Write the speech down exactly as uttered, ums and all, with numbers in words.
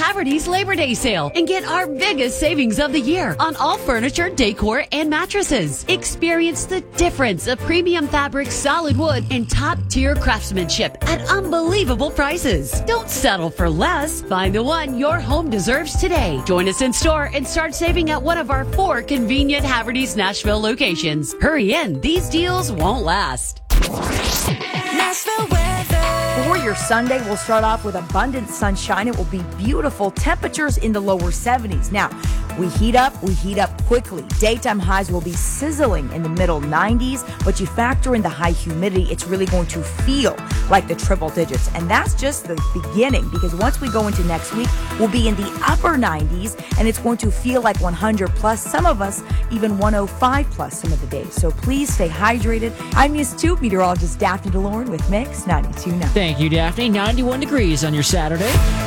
Haverty's Labor Day sale and get our biggest savings of the year on all furniture, decor, and mattresses. Experience the difference of premium fabric, solid wood, and top-tier craftsmanship at unbelievable prices. Don't settle for less. Find the one your home deserves today. Join us in store and start saving at one of our four convenient Haverty's Nashville locations. Hurry in. These deals won't last. Nashville weather. For your Sunday, we'll start off with abundant sunshine. It will be beautiful. Temperatures in the lower seventies. Now, we heat up, we heat up quickly. Daytime highs will be sizzling in the middle nineties, but you factor in the high humidity, it's really going to feel like the triple digits. And that's just the beginning, because once we go into next week, we'll be in the upper nineties, and it's going to feel like one hundred plus, some of us even one oh five plus some of the days. So please stay hydrated. I'm News two meteorologist Daphne DeLorme with Mix ninety-two point nine. Thank you, Daphne. ninety-one degrees on your Saturday.